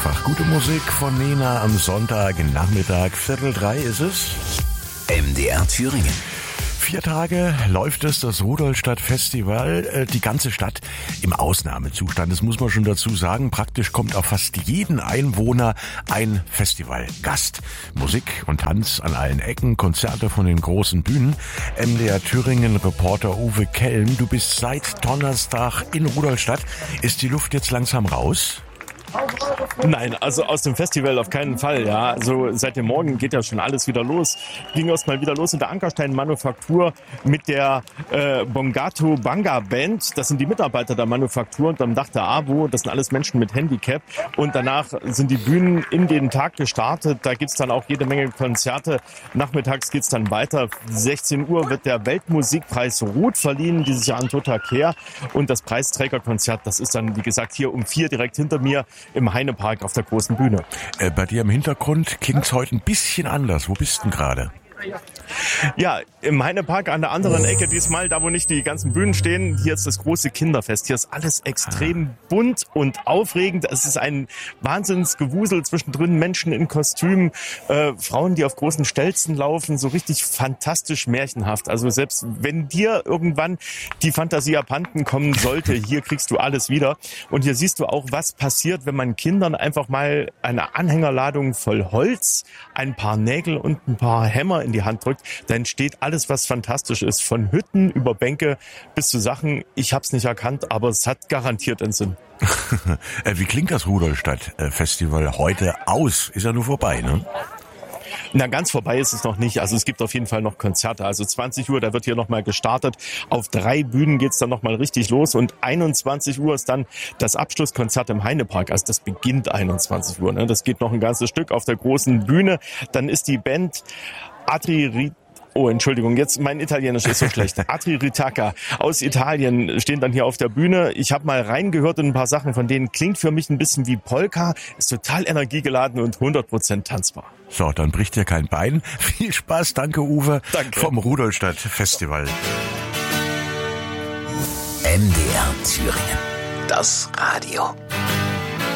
einfach. Gute Musik von Nena am Sonntagnachmittag, 2:45 ist es. MDR Thüringen. 4 Tage läuft es, das Rudolstadt-Festival, die ganze Stadt im Ausnahmezustand. Das muss man schon dazu sagen. Praktisch kommt auf fast jeden Einwohner ein Festivalgast. Musik und Tanz an allen Ecken, Konzerte von den großen Bühnen. MDR Thüringen-Reporter Uwe Kelm, du bist seit Donnerstag in Rudolstadt. Ist die Luft jetzt langsam raus? Nein, also aus dem Festival auf keinen Fall. Ja, also seit dem Morgen geht ja schon alles wieder los. Ging erst mal wieder los in der Ankerstein-Manufaktur mit der Bongato Banga Band. Das sind die Mitarbeiter der Manufaktur und am Dach der AWO. Das sind alles Menschen mit Handicap. Und danach sind die Bühnen in den Tag gestartet. Da gibt's dann auch jede Menge Konzerte. Nachmittags geht's dann weiter. 16 Uhr wird der Weltmusikpreis Ruth verliehen, dieses Jahr an Tota Kehr. Und das Preisträgerkonzert, das ist dann, wie gesagt, hier um 4 direkt hinter mir im Heinepark auf der großen Bühne. Bei dir im Hintergrund klingt's heute ein bisschen anders. Wo bist du denn gerade? Ja, im Heinepark an der anderen Ecke diesmal, da wo nicht die ganzen Bühnen stehen, hier ist das große Kinderfest. Hier ist alles extrem bunt und aufregend. Es ist ein Wahnsinnsgewusel zwischendrin, Menschen in Kostümen, Frauen, die auf großen Stelzen laufen, so richtig fantastisch märchenhaft. Also selbst wenn dir irgendwann die Fantasie abhanden kommen sollte, hier kriegst du alles wieder. Und hier siehst du auch, was passiert, wenn man Kindern einfach mal eine Anhängerladung voll Holz, ein paar Nägel und ein paar Hämmer in die Hand drückt, dann entsteht alles, was fantastisch ist. Von Hütten über Bänke bis zu Sachen, ich hab's nicht erkannt, aber es hat garantiert einen Sinn. Wie klingt das Rudolstadt-Festival heute aus? Ist ja nur vorbei, ne? Na, ganz vorbei ist es noch nicht. Also es gibt auf jeden Fall noch Konzerte. Also 20 Uhr, da wird hier nochmal gestartet. Auf 3 Bühnen geht's dann nochmal richtig los. Und 21 Uhr ist dann das Abschlusskonzert im Heinepark. Also das beginnt 21 Uhr. Ne? Das geht noch ein ganzes Stück auf der großen Bühne. Dann ist die Band Oh, Entschuldigung, jetzt mein Italienisch ist so schlecht. Atri Ritaka aus Italien stehen dann hier auf der Bühne. Ich habe mal reingehört in ein paar Sachen von denen. Klingt für mich ein bisschen wie Polka, ist total energiegeladen und 100% tanzbar. So, dann bricht dir kein Bein. Viel Spaß, danke Uwe. Danke. Vom Rudolstadt Festival. MDR Thüringen. Das Radio.